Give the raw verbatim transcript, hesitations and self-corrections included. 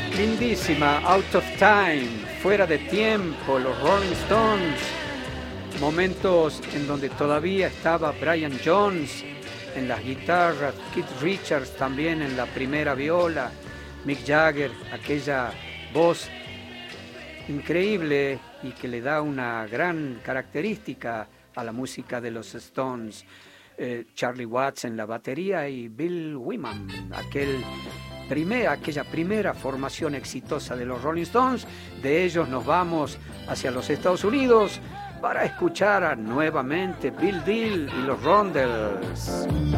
Lindísima, Out of Time, fuera de tiempo, los Rolling Stones. Momentos en donde todavía estaba Brian Jones en las guitarras, Keith Richards también en la primera viola, Mick Jagger, aquella voz increíble y que le da una gran característica a la música de los Stones. Eh, Charlie Watts en la batería y Bill Wyman, aquel primer, aquella primera formación exitosa de los Rolling Stones. De ellos nos vamos hacia los Estados Unidos para escuchar a, nuevamente Bill Deal y los Rondells.